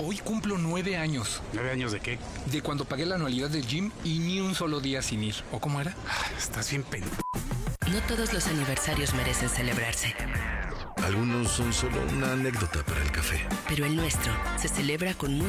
Hoy cumplo 9 años. ¿9 años de qué? De cuando pagué la anualidad del gym y ni un solo día sin ir. ¿O cómo era? Estás bien No todos los aniversarios merecen celebrarse. Algunos son solo una anécdota para el café. Pero el nuestro se celebra con música